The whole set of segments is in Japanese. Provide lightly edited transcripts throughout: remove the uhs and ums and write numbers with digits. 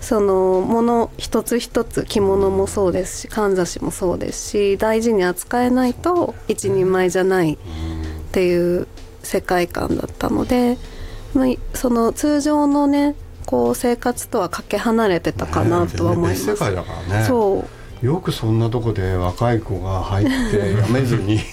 そのもの一つ一つ、着物もそうですしかんざしもそうですし、大事に扱えないと一人前じゃないっていう世界観だったので、その通常のねこう生活とはかけ離れてたかなとは思います。 別世界だからね。 そうよくそんなとこで若い子が入ってやめずに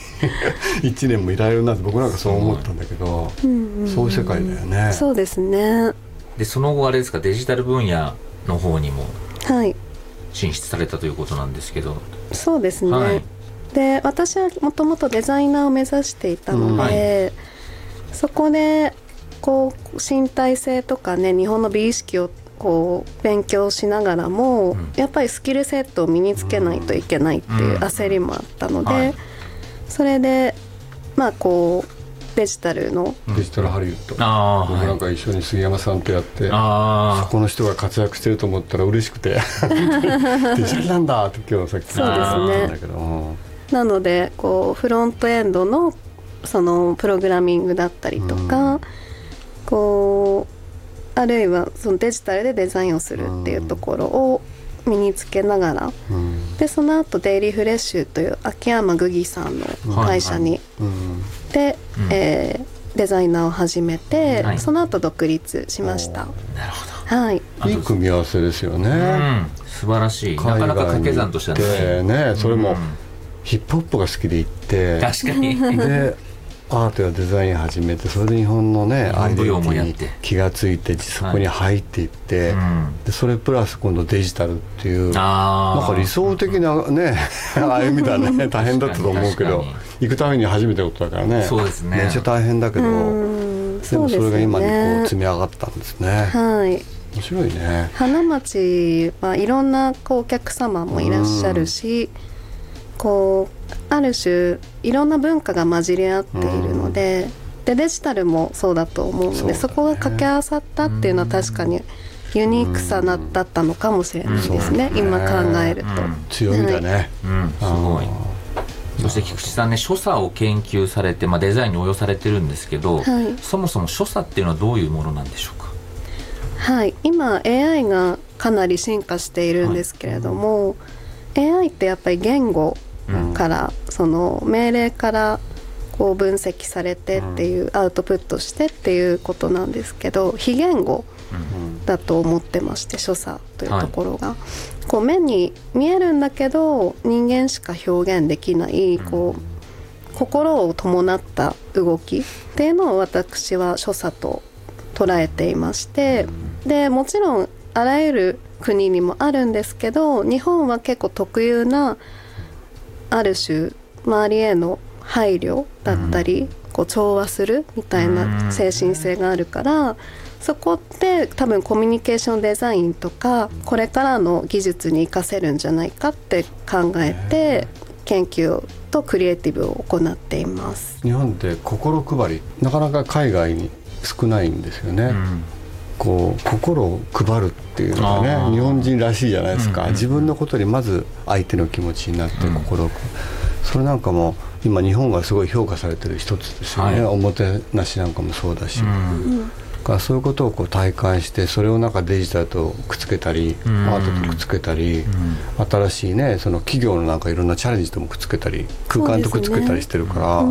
1年もいられるなって僕なんかそう思ったんだけど、そういう世界だよね。 そうですね。 でその後あれですか、デジタル分野の方にも進出されたということなんですけど。 そうですね、で私はもともとデザイナーを目指していたので、そこでこう身体性とかね、日本の美意識をこう勉強しながらも、やっぱりスキルセットを身につけないといけないっていう焦りもあったので、それでこうデジタルハリウッド、僕なんか一緒に杉山さんとやって、そこの人が活躍してると思ったら嬉しくてデジタルなんだって今日さっき言ったんだけど、なのでこうフロントエンドのそのプログラミングだったりとか、こうあるいはそのデジタルでデザインをするっていうところを身につけながら、でその後デイリーフレッシュという秋山グギさんの会社に、で、デザイナーを始めて、その後独立しました。 なるほど、 いい組み合わせですよね。 素晴らしい。なかなか掛け算としてはね、それもヒップホップが好きで行って、 確かにでアートやデザイン始めて、それで日本のねアイデンティティに気がついてそこに入っていって、でそれプラス今度デジタルっていう、なんか理想的なね歩みだね。大変だったと思うけど、行くために初めてのことだからね。 そうですね、 めっちゃ大変だけど、でもそれが今にこう積み上がったんですね。面白いね。 花町はいろんなこうお客様もいらっしゃるし、こうある種いろんな文化が混じり合っているので、でデジタルもそうだと思うので、そこが掛け合わさったっていうのは確かにユニークさだったのかもしれないですね、今考えると。 強みだね、 すごい。そして菊池さんね、所作を研究されて、デザインに応用されてるんですけど、そもそも所作っていうのはどういうものなんでしょうか。 今 AI がかなり進化しているんですけれども、AI ってやっぱり言語から、その命令からこう分析されてっていう、アウトプットしてっていうことなんですけど、非言語だと思ってまして、所作というところが、こう目に見えるんだけど人間しか表現できない、こう心を伴った動きっていうのを私は所作と捉えていまして、でもちろんあらゆる国にもあるんですけど、日本は結構特有なある種周りへの配慮だったり、こう調和するみたいな精神性があるから、そこって多分コミュニケーションデザインとかこれからの技術に活かせるんじゃないかって考えて研究とクリエイティブを行っています。 日本って心配りなかなか海外に少ないんですよね、こう心を配るっていうのがね日本人らしいじゃないですか、自分のことにまず相手の気持ちになって心を、それなんかも今日本がすごい評価されてる一つですよね、おもてなしなんかもそうだし、そういうことをこう体感して、それをなんかデジタルとくっつけたり、アートとくっつけたり、新しいねその企業のなんかいろんなチャレンジともくっつけたり、空間とくっつけたりしてるから、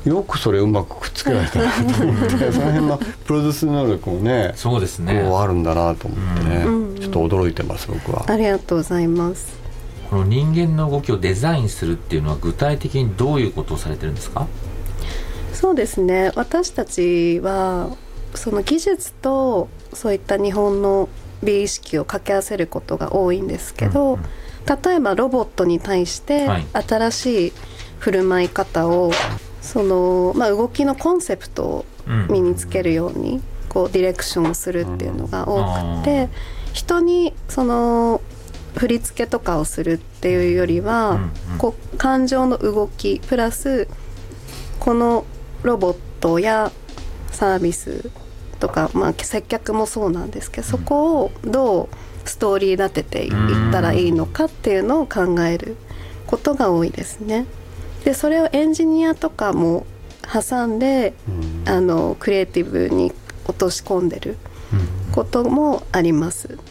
よくそれうまくくっつけられたなと思ってその辺のプロデュース能力もね、 そうですね、 こうあるんだなと思ってね、ちょっと驚いてます僕は。 ありがとうございます。 この人間の動きをデザインするっていうのは具体的にどういうことをされてるんですか。 そうですね、私たちはその技術とそういった日本の美意識を掛け合わせることが多いんですけど、例えばロボットに対して新しい振る舞い方を、その動きのコンセプトを身につけるようにこうディレクションをするっていうのが多くて、人にその振り付けとかをするっていうよりは、こう感情の動きプラスこのロボットやサービスとか、接客もそうなんですけど、そこをどうストーリー立てていったらいいのかっていうのを考えることが多いですね。でそれをエンジニアとかも挟んで、クリエイティブに落とし込んでることもあります。